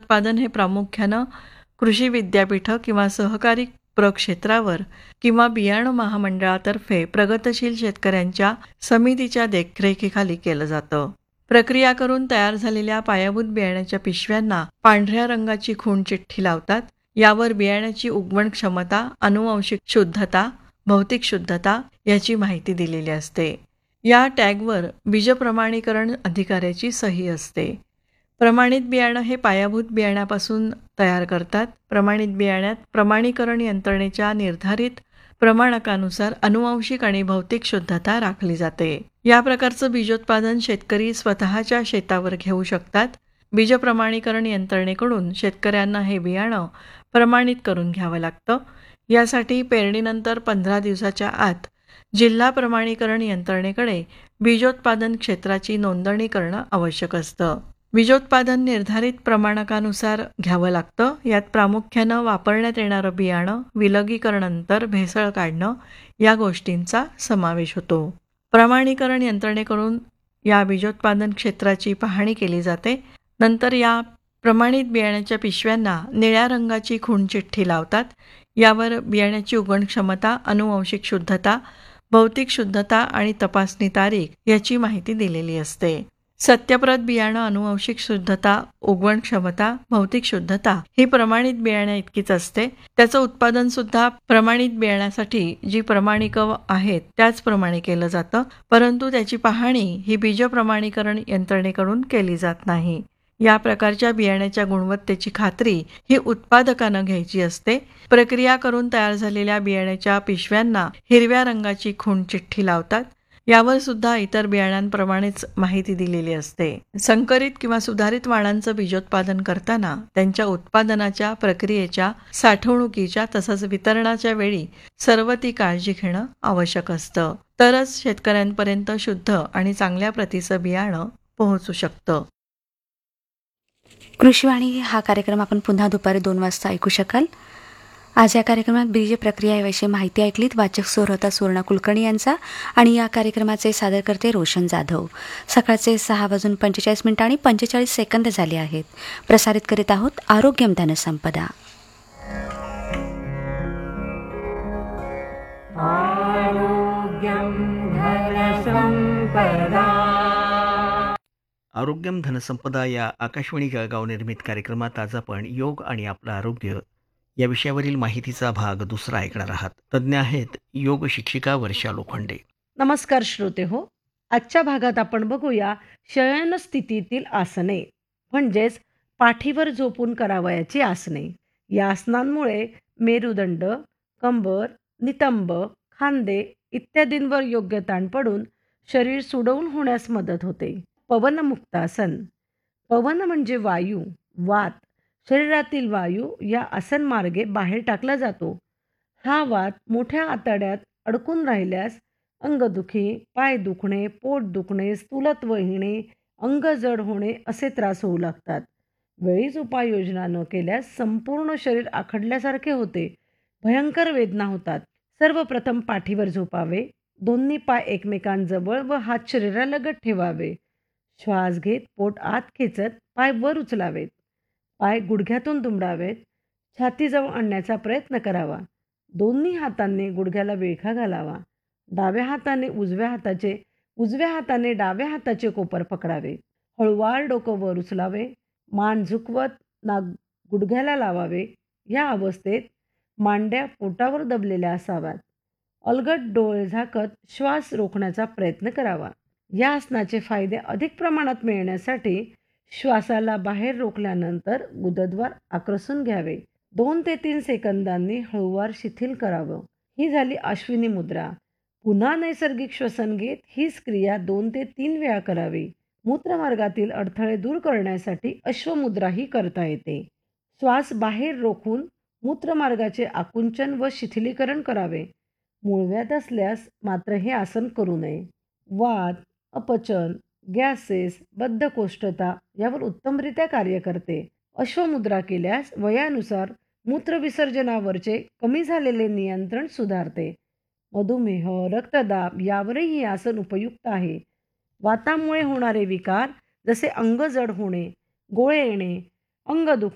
बीजोत्पादन हे प्रामुख्यानं कृषी विद्यापीठं किंवा सहकारी प्रक्षेत्रावर किंवा बियाणं महामंडळातर्फे प्रगतशील शेतकऱ्यांच्या समितीच्या देखरेखीखाली केलं जातं. प्रक्रिया करून तयार झालेल्या पायाभूत बियाण्याच्या पिशव्यांना पांढऱ्या रंगाची खूण चिठ्ठी लावतात. यावर बियाण्याची उगवण क्षमता, आनुवंशिक शुद्धता, भौतिक शुद्धता याची माहिती दिलेली असते. या टॅगवर बीजप्रमाणीकरण अधिकाऱ्याची सही असते. प्रमाणित बियाणं हे पायाभूत बियाण्यापासून तयार करतात. प्रमाणित बियाण्यात प्रमाणीकरण यंत्रणेच्या निर्धारित प्रमाणकानुसार आनुवंशिक आणि भौतिक शुद्धता राखली जाते. या प्रकारचं बीजोत्पादन शेतकरी स्वतःच्या शेतावर घेऊ शकतात. बीज प्रमाणीकरण यंत्रणेकडून शेतकऱ्यांना हे बियाणं प्रमाणित करून घ्यावं लागतं. यासाठी पेरणीनंतर 15 दिवसाच्या आत जिल्हा प्रमाणीकरण यंत्रणेकडे बीजोत्पादन क्षेत्राची नोंदणी करणं आवश्यक असतं. बीजोत्पादन निर्धारित प्रमाणकानुसार घ्यावं लागतं. यात प्रामुख्यानं वापरण्यात येणारं बियाणं, विलगीकरण अंतर, भेसळ काढणं या गोष्टींचा समावेश होतो. प्रमाणीकरण यंत्रणेकडून या बीजोत्पादन क्षेत्राची पाहणी केली जाते. नंतर या प्रमाणित बियाण्याच्या पिशव्यांना निळ्या रंगाची खूण चिठ्ठी लावतात. यावर बियाण्याची उगवण क्षमता, आनुवंशिक शुद्धता, भौतिक शुद्धता आणि तपासणी तारीख याची माहिती दिलेली असते. सत्यप्रत बियाणं, आनुवंशिक शुद्धता, उगवण क्षमता, भौतिक शुद्धता ही प्रमाणित बियाण्या इतकीच असते. त्याचं उत्पादन सुद्धा प्रमाणित बियाण्यासाठी जी प्रमाणिकं आहेत त्याचप्रमाणे केलं जातं, परंतु त्याची पाहणी ही बीज प्रमाणीकरण यंत्रणेकडून केली जात नाही. या प्रकारच्या बियाण्याच्या गुणवत्तेची खात्री ही उत्पादकानं घ्यायची असते. प्रक्रिया करून तयार झालेल्या बियाण्याच्या पिशव्यांना हिरव्या रंगाची खूण चिठ्ठी लावतात. यावर सुद्धा इतर बियाण्यांप्रमाणेच माहिती दिलेली असते. संकरित किंवा सुधारित वाणांचं बीजोत्पादन करताना त्यांच्या उत्पादनाच्या प्रक्रियेच्या, साठवणुकीच्या तसंच वितरणाच्या वेळी सर्व ती काळजी घेणं आवश्यक असतं. तरच शेतकऱ्यांपर्यंत शुद्ध आणि चांगल्या प्रतीचं बियाणं पोहोचू शकतं. कृषीवाणी हा कार्यक्रम आपण पुन्हा दुपारी 2 वाजता ऐकू शकाल. आज या कार्यक्रमात बीज प्रक्रियेविषयी माहिती ऐकलीत. वाचक स्वर होता सुवर्णा कुलकर्णी यांचा आणि या कार्यक्रमाचे सादरकर्ते रोशन जाधव. सकाळचे 6:45 आणि 45 सेकंद झाले आहेत. प्रसारित करीत आहोत आरोग्यम धनसंपदा. आरोग्यम धनसंपदा या आकाशवाणी जळगाव निर्मित कार्यक्रमात आज आपण योग आणि आपलं आरोग्य या विषयावरील माहितीचा भाग 2 ऐकणार आहात. तज्ज्ञ आहेत योग शिक्षिका वर्षा लोखंडे. नमस्कार श्रोते हो. आजच्या भागात आपण बघूया शयन स्थितीतील आसने, म्हणजेच पाठीवर झोपून करावयाची आसने. या आसनांमुळे मेरुदंड, कंबर, नितंब, खांदे इत्यादींवर योग्य ताण पडून शरीर सुडौल होण्यास मदत होते. पवनमुक्तासन. पवन म्हणजे वायू, वात. शरीरातील वायू या आसनमार्गे बाहेर टाकला जातो. हा वात मोठ्या आतड्यात अडकून राहिल्यास अंगदुखी, पाय दुखणे, पोट दुखणे, स्थूलत्व येणे, अंग जड होणे असे त्रास होऊ लागतात. वेळीच उपाययोजना न केल्यास संपूर्ण शरीर आखडल्यासारखे होते. भयंकर वेदना होतात. सर्वप्रथम पाठीवर झोपावे. दोन्ही पाय एकमेकांजवळ व हात शरीरालगत ठेवावे. श्वास घेत पोट आत खेचत पाय वर उचलावेत. पाय गुडघ्यातून दुमडावेत. छातीजवळ आणण्याचा प्रयत्न करावा. दोन्ही हातांनी गुडघ्याला विळखा घालावा. डाव्या हाताने उजव्या हाताने डाव्या हाताचे कोपर पकडावे. हळूवार डोकं वर उचलावे. मान झुकवत नाक गुडघ्याला लावावे. या अवस्थेत मांड्या पोटावर दबलेल्या असाव्यात. अलगद डोळे झाकत श्वास रोखण्याचा प्रयत्न करावा. या आसनाचे फायदे अधिक प्रमाणात मिळण्यासाठी श्वासाला बाहेर रोखल्यानंतर गुदद्वार आकर्षून घ्यावे. 2 ते 3 सेकंदांनी हळूवार शिथिल करावं. ही झाली अश्विनी मुद्रा. पुन्हा नैसर्गिक श्वसन घेत हीच क्रिया 2 ते 3 वेळा करावी. मूत्रमार्गातील अडथळे दूर करण्यासाठी अश्वमुद्राही करता येते. श्वास बाहेर रोखून मूत्रमार्गाचे आकुंचन व शिथिलीकरण करावे. मूळव्याध असल्यास मात्र हे आसन करू नये. वात, अपचन, गॅसेस, बद्धकोष्ठता यावर उत्तमरित्या कार्य करते. अश्वमुद्रा केल्यास वयानुसार मूत्रविसर्जनावरचे कमी झालेले नियंत्रण सुधारते. मधुमेह, रक्तदाब यावरही हे आसन उपयुक्त आहे. वातामुळे होणारे विकार जसे अंग जड होणे, गोळे येणे, अंग दुखणे